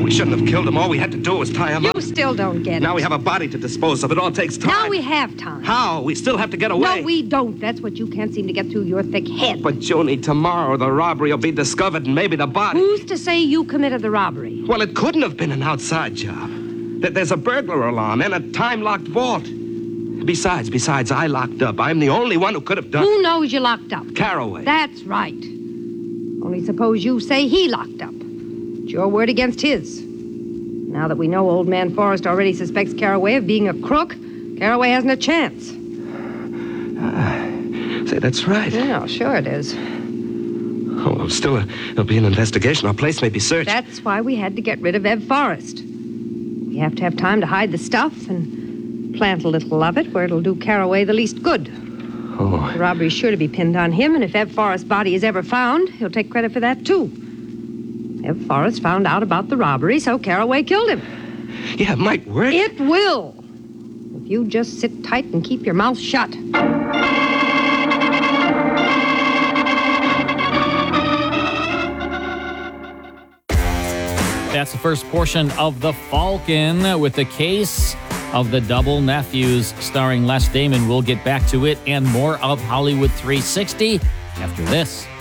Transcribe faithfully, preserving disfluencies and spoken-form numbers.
we shouldn't have killed him. All we had to do was tie him You up. still don't get it. Now we have a body to dispose of. It all takes time. Now we have time. How? We still have to get away. No, we don't. That's what you can't seem to get through your thick head. But, Junie, tomorrow the robbery will be discovered and maybe the body. Who's to say you committed the robbery? Well, it couldn't have been an outside job. Th- There's a burglar alarm and a time-locked vault. Besides, besides, I locked up. I'm the only one who could have done... Who knows you locked up? Caraway. That's right. Only suppose you say he locked up. It's your word against his. Now that we know old man Forrest already suspects Caraway of being a crook, Caraway hasn't a chance. Uh, say, that's right. Yeah, sure it is. Oh, well, still, uh, there'll be an investigation. Our place may be searched. That's why we had to get rid of Ev Forrest. We have to have time to hide the stuff and plant a little of it where it'll do Caraway the least good. Oh. The robbery's sure to be pinned on him, and if Ev Forrest's body is ever found, he'll take credit for that, too. Ev Forrest found out about the robbery, so Caraway killed him. Yeah, it might work. It will. If you just sit tight and keep your mouth shut. That's the first portion of The Falcon with the case of the double nephews starring Les Damon. We'll get back to it and more of Hollywood three sixty after this.